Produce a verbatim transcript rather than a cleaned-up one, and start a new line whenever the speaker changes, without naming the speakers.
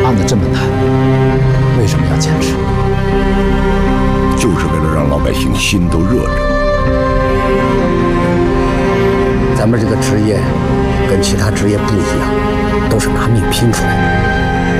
办的这么难，为什么要坚持？
就是为了让老百姓心都热着。
咱们这个职业跟其他职业不一样，都是拿命拼出来的。